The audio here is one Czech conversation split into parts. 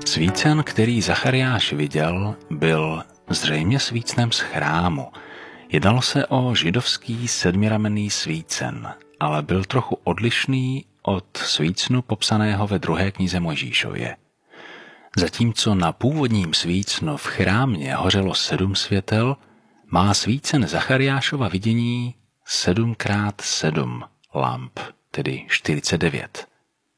Svícen, který Zachariáš viděl, byl zřejmě svícnem z chrámu. Jednalo se o židovský sedmiramenný svícen, ale byl trochu odlišný od svícnu popsaného ve 2. knize Mojžíšově. Zatímco na původním svícnu v chrámě hořelo 7 světel, má svícen Zachariášova vidění 7x7 lamp, tedy 49.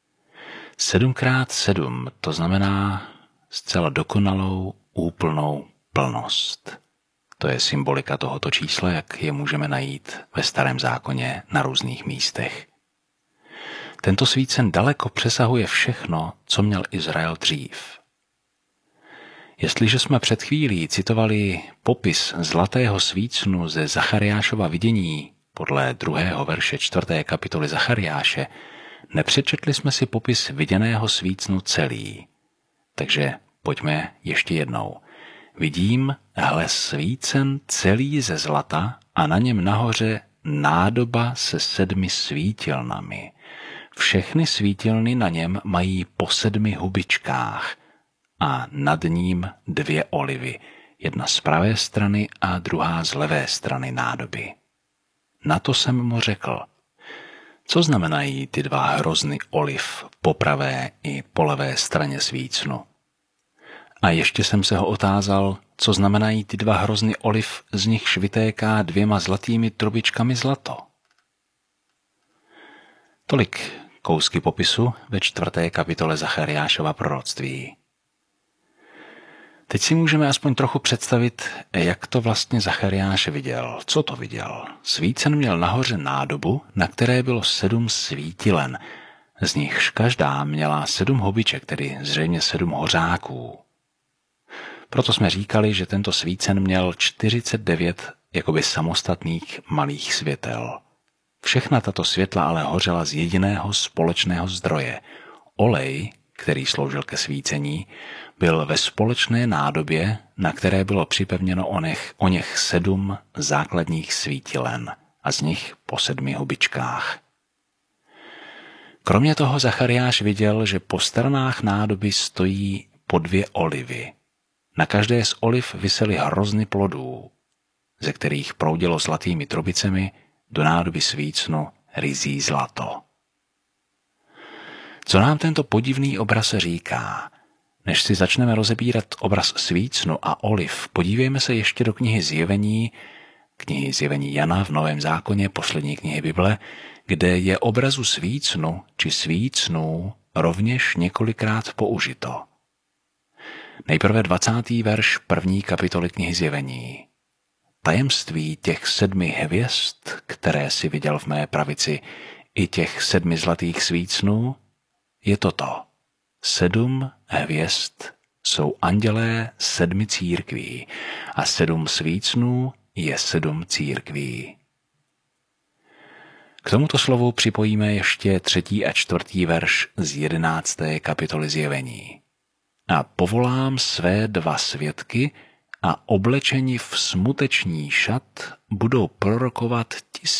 7x7 to znamená zcela dokonalou, úplnou plnost. To je symbolika tohoto čísla, jak je můžeme najít ve Starém zákoně na různých místech. Tento svícen daleko přesahuje všechno, co měl Izrael dřív. Jestliže jsme před chvílí citovali popis zlatého svícnu ze Zachariášova vidění podle 2. verše 4. kapitoly Zachariáše, nepřečetli jsme si popis viděného svícnu celý. Takže pojďme ještě jednou. Vidím, hle, svícen celý ze zlata a na něm nahoře nádoba se 7 svítilnami. Všechny svítilny na něm mají po 7 hubičkách a nad ním 2 olivy, jedna z pravé strany a druhá z levé strany nádoby. Na to jsem mu řekl, co znamenají ty 2 hrozny oliv po pravé i po levé straně svícnu. A ještě jsem se ho otázal, co znamenají ty 2 hrozny oliv, z nichž vytéká 2 zlatými trubičkami zlato. Tolik kousky popisu ve 4. kapitole Zachariášova proroctví. Teď si můžeme aspoň trochu představit, jak to vlastně Zachariáš viděl. Co to viděl? Svícen měl nahoře nádobu, na které bylo 7 svítilen. Z nichž každá měla 7 hubiček, tedy zřejmě 7 hořáků. Proto jsme říkali, že tento svícen měl 49 jakoby samostatných malých světel. Všechna tato světla ale hořela z jediného společného zdroje. Olej, který sloužil ke svícení, byl ve společné nádobě, na které bylo připevněno oněch 7 základních svítilen a z nich po 7 hubičkách. Kromě toho Zachariáš viděl, že po stranách nádoby stojí po 2 olivy. Na každé z oliv visely hrozny plodů, ze kterých proudilo zlatými trubicemi do nádoby svícnu ryzí zlato. Co nám tento podivný obraz říká? Než si začneme rozebírat obraz svícnu a oliv, podívejme se ještě do knihy Zjevení Jana v Novém zákoně, poslední knihy Bible, kde je obrazu svícnu či svícnů rovněž několikrát použito. Nejprve 20. verš 1. kapitoly knihy Zjevení. Tajemství těch 7 hvězd, které si viděl v mé pravici, i těch 7 zlatých svícnů, je toto. 7 hvězd jsou andělé 7 církví a 7 svícnů je 7 církví. K tomuto slovu připojíme ještě 3. a 4. verš z 11. kapitoly Zjevení. A povolám své 2 svědky a oblečeni v smuteční šat budou prorokovat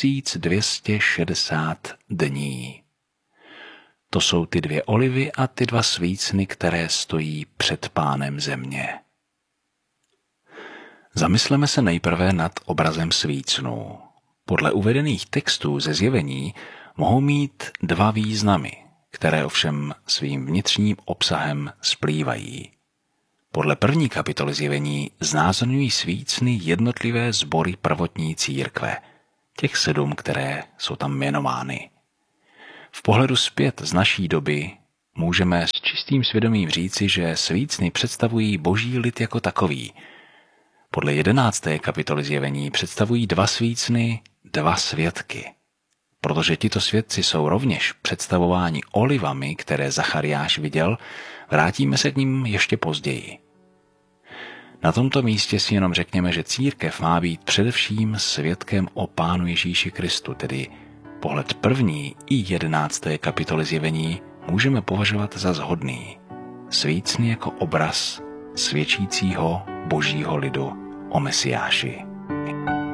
1260 dní. To jsou ty 2 olivy a ty 2 svícny, které stojí před Pánem země. Zamysleme se nejprve nad obrazem svícnů. Podle uvedených textů ze Zjevení mohou mít 2 významy, které ovšem svým vnitřním obsahem splývají. Podle 1. kapitoly Zjevení znázorňují svícny jednotlivé sbory prvotní církve, těch 7, které jsou tam jmenovány. V pohledu zpět z naší doby můžeme s čistým svědomím říci, že svícny představují boží lid jako takový. Podle 11. kapitoly Zjevení představují 2 svícny 2 svědky. Protože tito svědci jsou rovněž představováni olivami, které Zachariáš viděl, vrátíme se k nim ještě později. Na tomto místě si jenom řekněme, že církev má být především svědkem o Pánu Ježíši Kristu, tedy pohled 1. i 11. kapitoly Zjevení můžeme považovat za shodný. Svícny jako obraz svědčícího božího lidu o Mesiáši.